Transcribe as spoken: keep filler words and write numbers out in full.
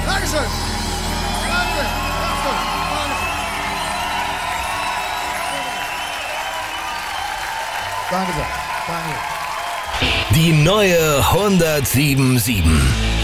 Dankeschön. Danke. Danke sehr. Danke. Die neue hundertsieben Komma sieben.